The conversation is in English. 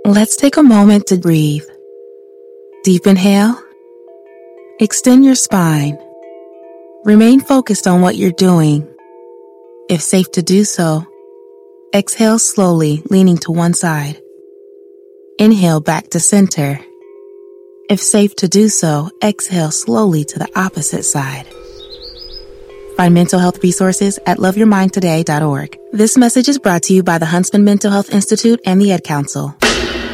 Let's take a moment to breathe. Deep inhale. Extend your spine. Remain focused on what you're doing. If safe to do so, exhale slowly, leaning to one side. Inhale back to center. If safe to do so, exhale slowly to the opposite side. Find mental health resources at loveyourmindtoday.org. This message is brought to you by the Huntsman Mental Health Institute and the Ad Council.